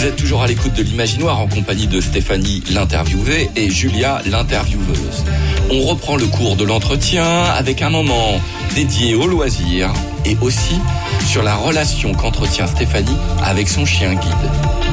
Vous êtes toujours à l'écoute de l'Imaginoire en compagnie de Stéphanie l'interviewée et Julia l'intervieweuse. On reprend le cours de l'entretien avec un moment dédié aux loisirs et aussi sur la relation qu'entretient Stéphanie avec son chien guide.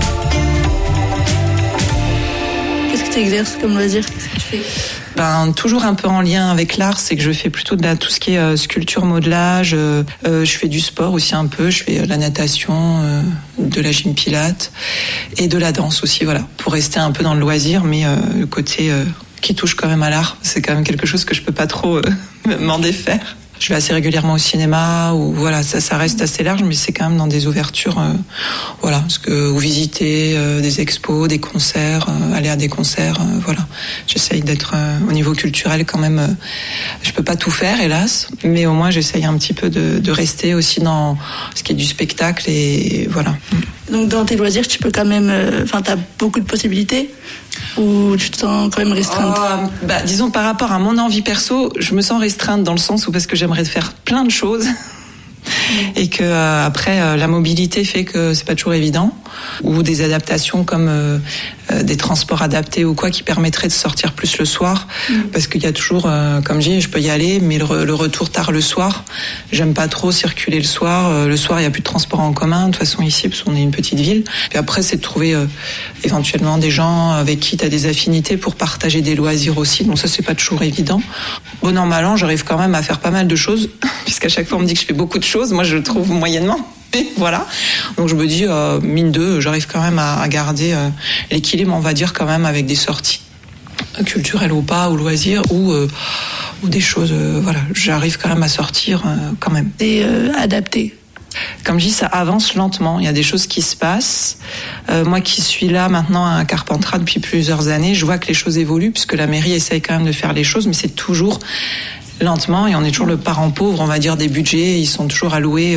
Qu'est-ce que tu exerces comme loisir? Qu'est-ce que tu fais? Toujours un peu en lien avec l'art, c'est que je fais plutôt tout ce qui est sculpture, modelage. Je fais du sport aussi un peu. Je fais la natation, de la gym pilate et de la danse aussi. Voilà, pour rester un peu dans le loisir, mais le côté qui touche quand même à l'art, c'est quand même quelque chose que je peux pas trop m'en défaire. Je vais assez régulièrement au cinéma, ou voilà, ça reste assez large, mais c'est quand même dans des ouvertures, voilà, ou visiter des expos, des concerts, aller à des concerts, voilà. J'essaye d'être au niveau culturel quand même. Je peux pas tout faire, hélas, mais au moins j'essaye un petit peu de rester aussi dans ce qui est du spectacle et voilà. Donc dans tes loisirs, tu peux quand même, t'as beaucoup de possibilités, ou tu te sens quand même restreinte? Disons par rapport à mon envie perso, je me sens restreinte dans le sens où parce que j'aimerais faire plein de choses et que après la mobilité fait que c'est pas toujours évident, ou des adaptations comme des transports adaptés ou quoi qui permettraient de sortir plus le soir, parce qu'il y a toujours comme je dis, je peux y aller, mais le retour tard le soir, j'aime pas trop circuler le soir. Le soir il y a plus de transport en commun de toute façon ici parce qu'on est une petite ville. Puis après c'est de trouver éventuellement des gens avec qui tu as des affinités pour partager des loisirs aussi, donc ça c'est pas toujours évident. Bon an mal an, j'arrive quand même à faire pas mal de choses puisqu'à chaque fois on me dit que je fais beaucoup de choses, moi je le trouve moyennement. Et voilà, donc je me dis mine de, j'arrive quand même à garder l'équilibre, on va dire, quand même, avec des sorties culturelles ou pas, ou loisirs, ou des choses, voilà, j'arrive quand même à sortir quand même. Et adapté. Comme je dis, ça avance lentement, il y a des choses qui se passent. Moi qui suis là maintenant à Carpentras depuis plusieurs années, je vois que les choses évoluent, puisque la mairie essaye quand même de faire les choses, mais c'est toujours lentement, et on est toujours le parent pauvre, on va dire, des budgets, ils sont toujours alloués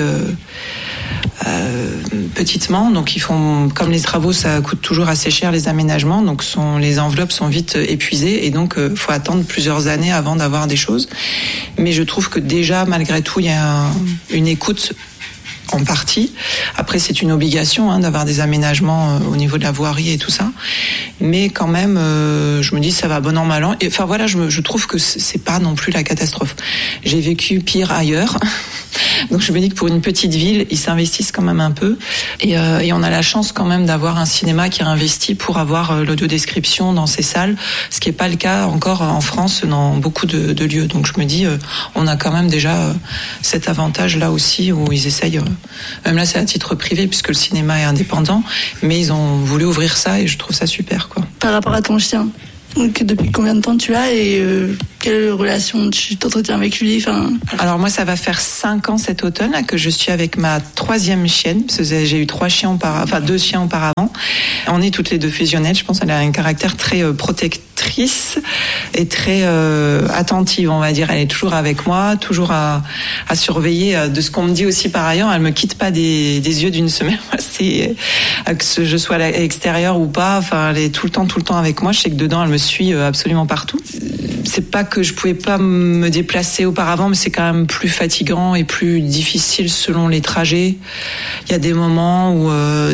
petitement, donc ils font, comme les travaux ça coûte toujours assez cher, les aménagements, donc les enveloppes sont vite épuisées, et donc faut attendre plusieurs années avant d'avoir des choses. Mais je trouve que déjà malgré tout il y a une écoute en partie. Après, c'est une obligation d'avoir des aménagements au niveau de la voirie et tout ça. Mais quand même, je me dis, ça va bon an, mal an. Et, enfin voilà, je trouve que c'est pas non plus la catastrophe. J'ai vécu pire ailleurs. Donc je me dis que pour une petite ville, ils s'investissent quand même un peu. Et on a la chance quand même d'avoir un cinéma qui a investi pour avoir l'audiodescription dans ses salles, ce qui n'est pas le cas encore en France dans beaucoup de lieux. Donc je me dis, on a quand même déjà cet avantage-là aussi où ils essayent, même là c'est à titre privé puisque le cinéma est indépendant, mais ils ont voulu ouvrir ça et je trouve ça super, quoi. Par rapport à ton chien, donc depuis combien de temps tu as et quelle relation tu t'entretiens avec lui? Alors moi ça va faire 5 ans cet automne là, que je suis avec ma 3e chienne, parce que j'ai eu 2 chiens auparavant. On est toutes les deux fusionnelles, je pense qu'elle a un caractère très protectrice et très attentive, on va dire. Elle est toujours avec moi, toujours à surveiller de ce qu'on me dit aussi par ailleurs. Elle me quitte pas des yeux d'une semaine. C'est que je sois à l'extérieur ou pas, elle est tout le temps avec moi. Je sais que dedans elle me suit absolument partout. C'est pas que je pouvais pas me déplacer auparavant, mais c'est quand même plus fatigant et plus difficile selon les trajets. Il y a des moments où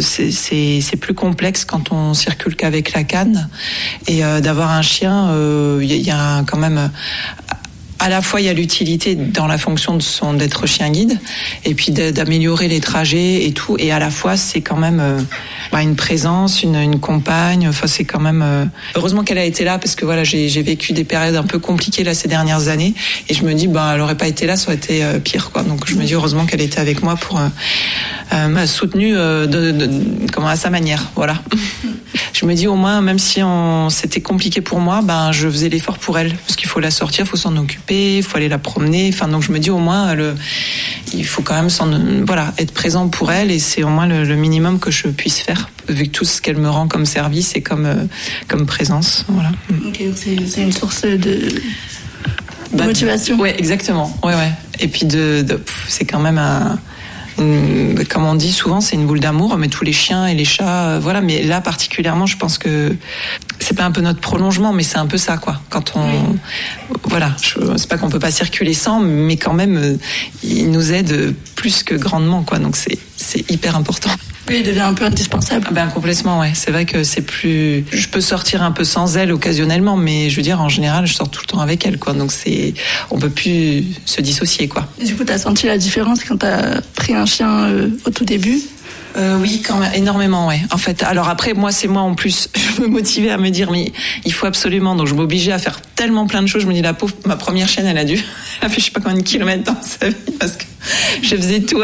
c'est plus complexe quand on circule qu'avec la canne, et d'avoir un chien, il y a quand même à la fois il y a l'utilité dans la fonction d'être chien guide, et puis d'améliorer les trajets et tout, et à la fois c'est quand même une présence, une compagne. Enfin c'est quand même heureusement qu'elle a été là, parce que voilà, j'ai vécu des périodes un peu compliquées là ces dernières années, et je me dis elle aurait pas été là, ça aurait été pire, quoi. Donc je me dis heureusement qu'elle était avec moi pour m'a soutenue à sa manière, voilà. Je me dis au moins, même si c'était compliqué pour moi, je faisais l'effort pour elle, parce qu'il faut la sortir, il faut s'en occuper, il faut aller la promener. Donc je me dis au moins, il faut quand même être présent pour elle, et c'est au moins le minimum que je puisse faire, vu que tout ce qu'elle me rend comme service et comme présence. Voilà. Ok, c'est une source de motivation. Ouais, exactement. Ouais. Et puis c'est quand même comme on dit souvent, c'est une boule d'amour, mais tous les chiens et les chats, voilà. Mais là, particulièrement, je pense que c'est pas un peu notre prolongement, mais c'est un peu ça, quoi. Quand voilà, c'est pas qu'on peut pas circuler sans, mais quand même, il nous aide plus que grandement, quoi. Donc c'est hyper important. Oui, il devient un peu indispensable. Complètement, ouais. C'est vrai que c'est plus. Je peux sortir un peu sans elle occasionnellement, mais je veux dire, en général, je sors tout le temps avec elle, quoi. Donc on peut plus se dissocier, quoi. Et du coup, t'as senti la différence quand t'as pris un chien au tout début? Oui, quand même, énormément, ouais. En fait, alors après, moi en plus, je me motivais à me dire, mais il faut absolument, donc je m'obligeais à faire tellement plein de choses. Je me dis, la pauvre, ma première chienne, elle a fait je sais pas combien de kilomètres dans sa vie, parce que je faisais tout.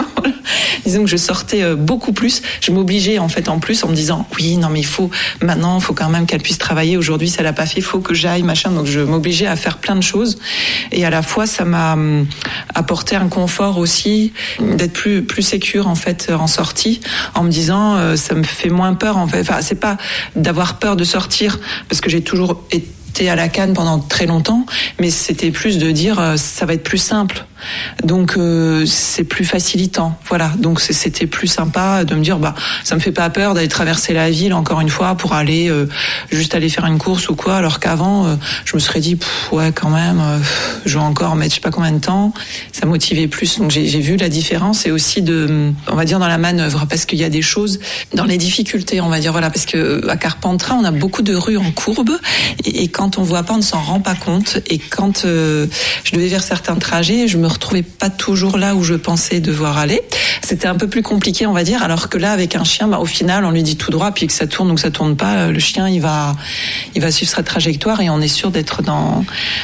Disons que je sortais beaucoup plus. Je m'obligeais en fait en plus en me disant oui, non mais il faut quand même qu'elle puisse travailler. Aujourd'hui, ça l'a pas fait, faut que j'aille, machin. Donc je m'obligeais à faire plein de choses. Et à la fois, ça m'a apporté un confort aussi d'être plus sécure en fait en sortie, en me disant ça me fait moins peur en fait. Enfin, c'est pas d'avoir peur de sortir parce que j'ai toujours été à la canne pendant très longtemps, mais c'était plus de dire ça va être plus simple. Donc c'est plus facilitant, voilà. Donc c'était plus sympa de me dire ça me fait pas peur d'aller traverser la ville encore une fois pour aller juste aller faire une course ou quoi, alors qu'avant je me serais dit ouais quand même je vais encore mettre je sais pas combien de temps. Ça motivait plus. Donc j'ai vu la différence et aussi on va dire dans la manœuvre, parce qu'il y a des choses dans les difficultés, on va dire, voilà, parce que à Carpentras on a beaucoup de rues en courbe et quand on voit pas on ne s'en rend pas compte, et quand je devais faire certains trajets, je me retrouvais pas toujours là où je pensais devoir aller. C'était un peu plus compliqué, on va dire, alors que là, avec un chien, au final, on lui dit tout droit, puis que ça tourne ou que ça tourne pas, le chien, il va suivre sa trajectoire et on est sûr d'être dans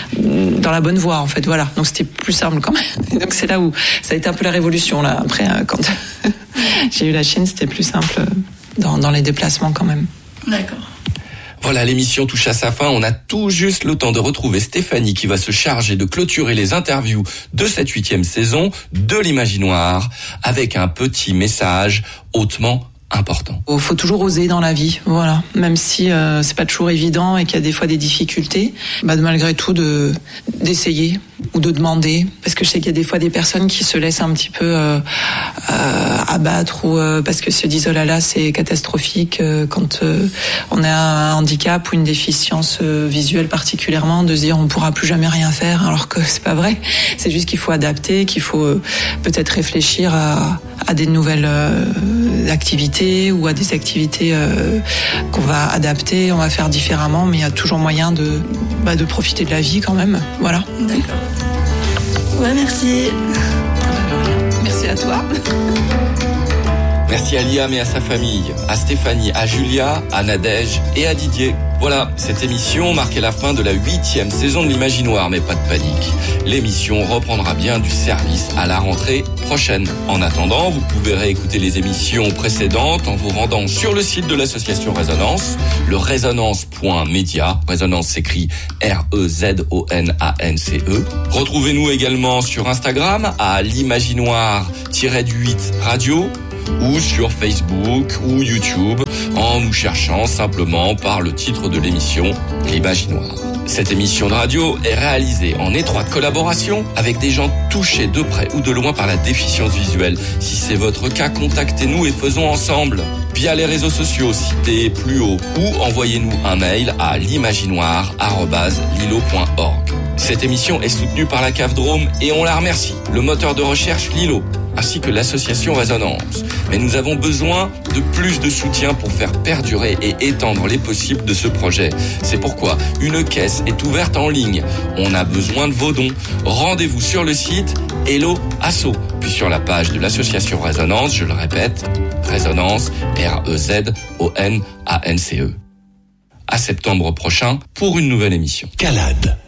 la bonne voie, en fait, voilà. Donc c'était plus simple quand même. Donc c'est là où ça a été un peu la révolution, là. Après, quand j'ai eu la chienne, c'était plus simple dans les déplacements quand même. D'accord. Voilà, l'émission touche à sa fin. On a tout juste le temps de retrouver Stéphanie qui va se charger de clôturer les interviews de cette 8e saison de l'Imaginoire avec un petit message hautement important. Il faut toujours oser dans la vie, voilà. Même si c'est pas toujours évident et qu'il y a des fois des difficultés, malgré tout d'essayer ou de demander, parce que je sais qu'il y a des fois des personnes qui se laissent un petit peu abattre ou parce que se disent oh là là c'est catastrophique quand on a un handicap ou une déficience visuelle particulièrement, de se dire on pourra plus jamais rien faire, alors que c'est pas vrai. C'est juste qu'il faut adapter, qu'il faut peut-être réfléchir à des nouvelles activités ou à des activités qu'on va adapter, on va faire différemment, mais il y a toujours moyen de profiter de la vie quand même, voilà. D'accord. Ouais, merci. Merci à toi. Merci à Liam et à sa famille, à Stéphanie, à Julia, à Nadège et à Didier. Voilà, cette émission marquait la fin de la 8e saison de l'Imaginoire, mais pas de panique. L'émission reprendra bien du service à la rentrée prochaine. En attendant, vous pouvez réécouter les émissions précédentes en vous rendant sur le site de l'association Résonance, le résonance.media. Résonance s'écrit REZONANCE. Retrouvez-nous également sur Instagram à l'Imaginoire-8 Radio, ou sur Facebook ou YouTube en nous cherchant simplement par le titre de l'émission l'Imaginoire. Cette émission de radio est réalisée en étroite collaboration avec des gens touchés de près ou de loin par la déficience visuelle. Si c'est votre cas, contactez-nous et faisons ensemble via les réseaux sociaux cités plus haut ou envoyez-nous un mail à l'imaginoire@lilo.org. Cette émission est soutenue par la CAF Drôme et on la remercie. Le moteur de recherche Lilo, ainsi que l'association Résonance. Mais nous avons besoin de plus de soutien pour faire perdurer et étendre les possibles de ce projet. C'est pourquoi une caisse est ouverte en ligne. On a besoin de vos dons. Rendez-vous sur le site Hello Asso, puis sur la page de l'association Résonance, je le répète, Résonance, REZONANCE. À septembre prochain pour une nouvelle émission. Calade.